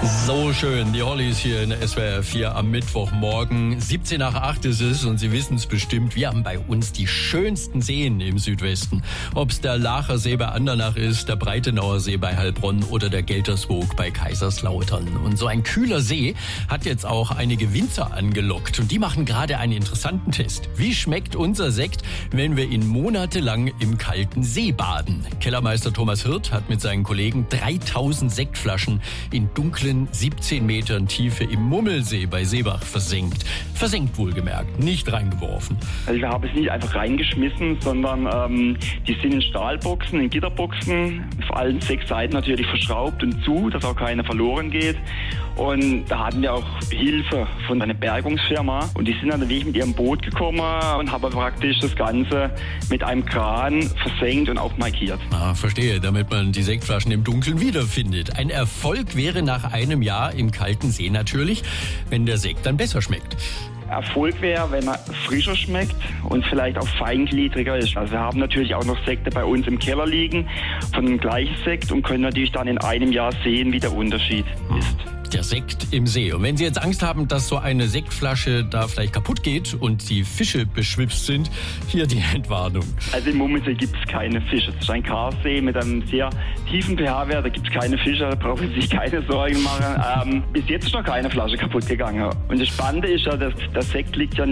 So schön, die Hollies hier in SWR 4 am Mittwochmorgen. 17 nach 8 ist es und Sie wissen es bestimmt, wir haben bei uns die schönsten Seen im Südwesten. Ob es der Laacher See bei Andernach ist, der Breitenauer See bei Heilbronn oder der Gelterswoog bei Kaiserslautern. Und so ein kühler See hat jetzt auch einige Winzer angelockt und die machen gerade einen interessanten Test. Wie schmeckt unser Sekt, wenn wir ihn monatelang im kalten See baden? Kellermeister Thomas Hirt hat mit seinen Kollegen 3000 Sektflaschen in dunklen 17 Metern Tiefe im Mummelsee bei Seebach versenkt. Versenkt wohlgemerkt, nicht reingeworfen. Also wir haben es nicht einfach reingeschmissen, sondern die sind in Stahlboxen, in Gitterboxen, auf allen 6 Seiten natürlich verschraubt und zu, dass auch keiner verloren geht. Und da hatten wir auch Hilfe von einer Bergungsfirma und die sind dann wirklich mit ihrem Boot gekommen und haben praktisch das Ganze mit einem Kran versenkt und auch markiert. Ah, verstehe, damit man die Sektflaschen im Dunkeln wiederfindet. Ein Erfolg wäre nach einem Jahr im kalten See natürlich, wenn der Sekt dann besser schmeckt. Erfolg wäre, wenn er frischer schmeckt und vielleicht auch feingliedriger ist. Also wir haben natürlich auch noch Sekte bei uns im Keller liegen von dem gleichen Sekt und können natürlich dann in einem Jahr sehen, wie der Unterschied ist. Der Sekt im See. Und wenn Sie jetzt Angst haben, dass so eine Sektflasche da vielleicht kaputt geht und die Fische beschwipst sind, hier die Entwarnung. Also im Mummelsee gibt es keine Fische. Es ist ein Karsee mit einem sehr tiefen pH-Wert. Da gibt es keine Fische, da brauchen Sie sich keine Sorgen machen. Bis jetzt ist noch keine Flasche kaputt gegangen. Und das Spannende ist ja, dass der Sekt liegt ja